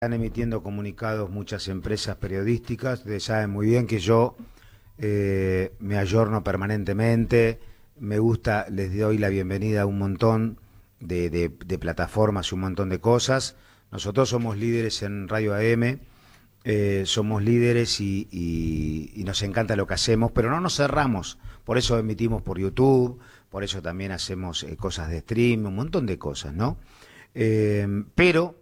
Están emitiendo comunicados muchas empresas periodísticas. Ustedes saben muy bien que yo me ayorno permanentemente. Me gusta, les doy la bienvenida a un montón de plataformas y un montón de cosas. Nosotros somos líderes en Radio AM, somos líderes y nos encanta lo que hacemos, pero no nos cerramos. Por eso emitimos por YouTube, por eso también hacemos cosas de stream, un montón de cosas, ¿no? Pero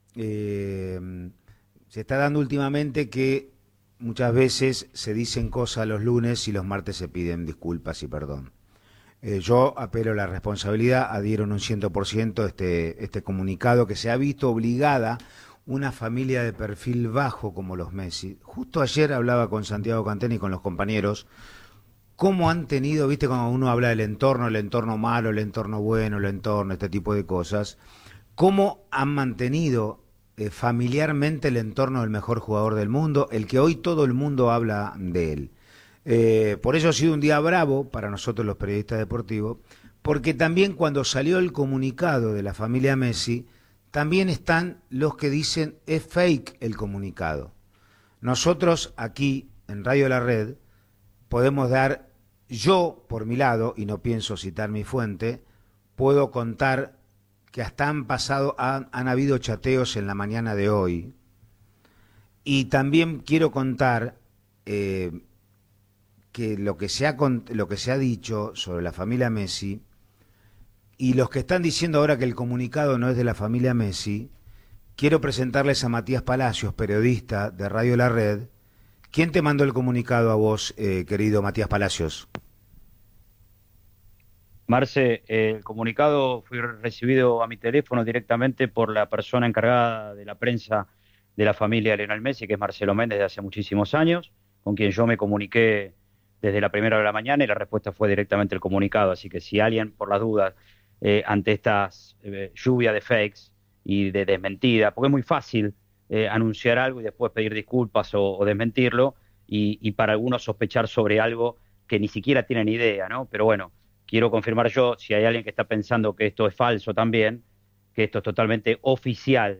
se está dando últimamente que muchas veces se dicen cosas los lunes y los martes se piden disculpas y perdón. Yo apelo a la responsabilidad, adhiero en un 100% este comunicado que se ha visto obligada una familia de perfil bajo como los Messi. Justo ayer hablaba con Santiago Canteni y con los compañeros cómo han tenido, viste, cuando uno habla del entorno, el entorno malo, el entorno bueno, el entorno, este tipo de cosas, cómo han mantenido familiarmente el entorno del mejor jugador del mundo, el que hoy todo el mundo habla de él. Por eso ha sido un día bravo para nosotros los periodistas deportivos, porque también cuando salió el comunicado de la familia Messi, también están los que dicen es fake el comunicado. Nosotros aquí en Radio La Red podemos dar, yo por mi lado, y no pienso citar mi fuente, puedo contar que hasta han habido chateos en la mañana de hoy. Y también quiero contar que lo que se ha dicho sobre la familia Messi y los que están diciendo ahora que el comunicado no es de la familia Messi, quiero presentarles a Matías Palacios, periodista de Radio La Red. ¿Quién te mandó el comunicado a vos, querido Matías Palacios? Marce, el comunicado fue recibido a mi teléfono directamente por la persona encargada de la prensa de la familia de Lionel Messi, que es Marcelo Méndez, de hace muchísimos años, con quien yo me comuniqué desde la primera hora de la mañana y la respuesta fue directamente el comunicado. Así que si alguien, por las dudas, ante estas lluvia de fakes y de desmentida, porque es muy fácil anunciar algo y después pedir disculpas o desmentirlo, y para algunos sospechar sobre algo que ni siquiera tienen idea, ¿no? Pero bueno, quiero confirmar yo, si hay alguien que está pensando que esto es falso también, que esto es totalmente oficial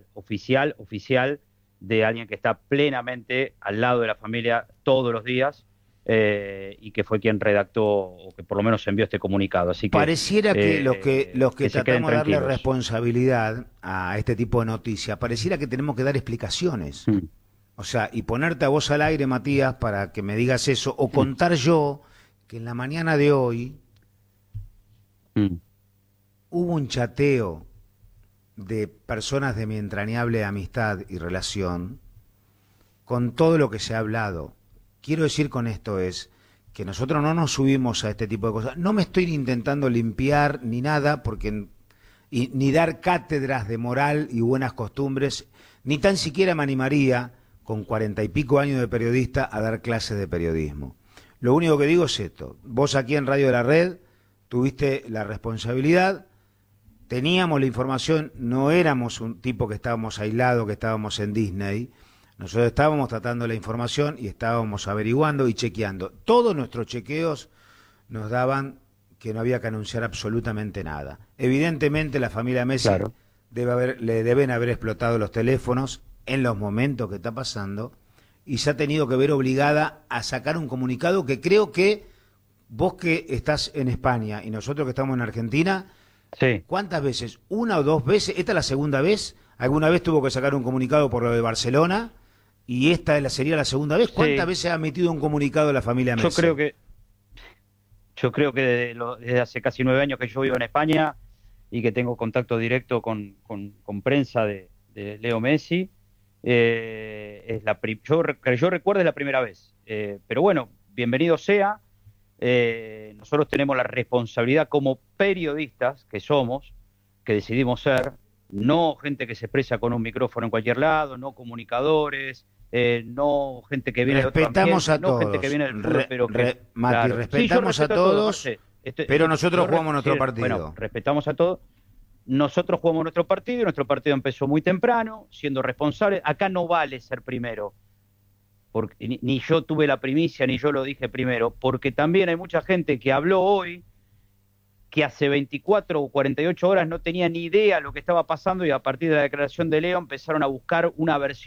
de alguien que está plenamente al lado de la familia todos los días y que fue quien redactó o que por lo menos envió este comunicado. Así que pareciera que los que tratamos de darle tranquilos. Responsabilidad a este tipo de noticias, pareciera que tenemos que dar explicaciones. O sea, y ponerte a vos al aire, Matías, para que me digas eso, o contar yo que en la mañana de hoy hubo un chateo de personas de mi entrañable amistad y relación con todo lo que se ha hablado. Quiero decir con esto es que nosotros no nos subimos a este tipo de cosas. No me estoy intentando limpiar ni nada, porque ni dar cátedras de moral y buenas costumbres, ni tan siquiera me animaría, con 40 y pico años de periodista, a dar clases de periodismo. Lo único que digo es esto. Vos aquí en Radio de la Red tuviste la responsabilidad, teníamos la información, no éramos un tipo que estábamos aislados, que estábamos en Disney. Nosotros estábamos tratando la información y estábamos averiguando y chequeando. Todos nuestros chequeos nos daban que no había que anunciar absolutamente nada. Evidentemente la familia Messi le deben haber explotado los teléfonos en los momentos que está pasando y se ha tenido que ver obligada a sacar un comunicado que creo que vos que estás en España y nosotros que estamos en Argentina, sí. ¿Cuántas veces? ¿Una o dos veces? ¿Esta es la segunda vez? ¿Alguna vez tuvo que sacar un comunicado por lo de Barcelona? ¿Y esta sería la segunda vez? ¿Cuántas veces ha emitido un comunicado la familia Messi? Yo creo que desde hace casi 9 años que yo vivo en España y que tengo contacto directo con prensa de Leo Messi, yo recuerdo es la primera vez. Pero bueno, bienvenido sea. Nosotros tenemos la responsabilidad como periodistas que somos, que decidimos ser, no gente que se expresa con un micrófono en cualquier lado, no comunicadores, no gente que viene respetamos de otro ambiente, a no gente que viene del fútbol, pero que, Mati, claro, respetamos a todos, pero nosotros jugamos nuestro partido. Bueno, respetamos a todos. Nosotros jugamos nuestro partido empezó muy temprano, siendo responsables. Acá no vale ser primero, porque ni yo tuve la primicia, ni yo lo dije primero, porque también hay mucha gente que habló hoy que hace 24 o 48 horas no tenía ni idea lo que estaba pasando y a partir de la declaración de Leo empezaron a buscar una versión